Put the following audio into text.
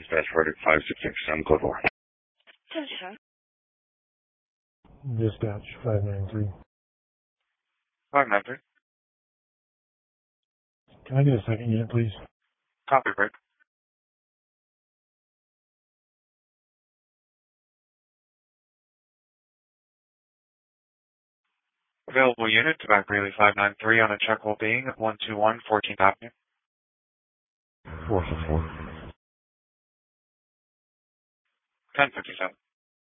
dispatch verdict 5667 code 4. Dispatch 593. 593. Can I get a second unit, please? Copy, break. Available unit, Tobacco Greeley 593 on a check hole being 121 14th Avenue. 454. 1057.